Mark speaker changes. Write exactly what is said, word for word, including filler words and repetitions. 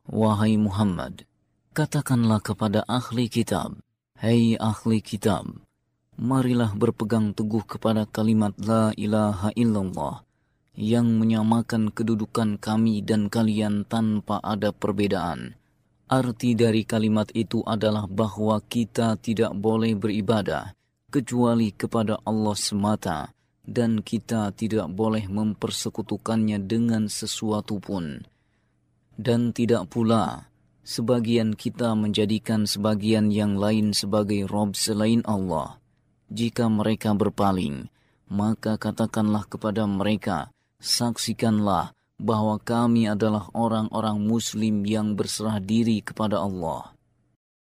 Speaker 1: Wahai Muhammad, katakanlah kepada ahli kitab, Hei ahli kitab, marilah berpegang teguh kepada kalimat La ilaha illallah yang menyamakan kedudukan kami dan kalian tanpa ada perbedaan. Arti dari kalimat itu adalah bahwa kita tidak boleh beribadah kecuali kepada Allah semata dan kita tidak boleh mempersekutukannya dengan sesuatu pun. Dan tidak pula sebagian kita menjadikan sebagian yang lain sebagai Rob selain Allah. Jika mereka berpaling, maka katakanlah kepada mereka, saksikanlah bahwa kami adalah orang-orang Muslim yang berserah diri kepada Allah.